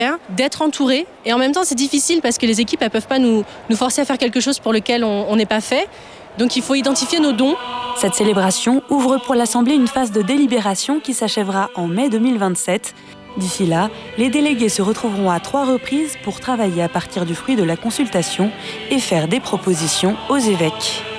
d'être entourés. Et en même temps, c'est difficile parce que les équipes, elles peuvent pas nous forcer à faire quelque chose pour lequel on n'est pas fait. Donc il faut identifier nos dons. Cette célébration ouvre pour l'Assemblée une phase de délibération qui s'achèvera en mai 2027. D'ici là, les délégués se retrouveront à 3 reprises pour travailler à partir du fruit de la consultation et faire des propositions aux évêques.